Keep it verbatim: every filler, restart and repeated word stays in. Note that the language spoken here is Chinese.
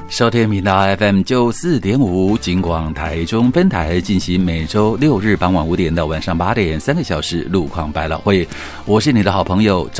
收听频道 F M 九四点五，金广台中分台进行每周六日傍晚五点到晚上八点三个小时路况百老汇，我是你的好朋友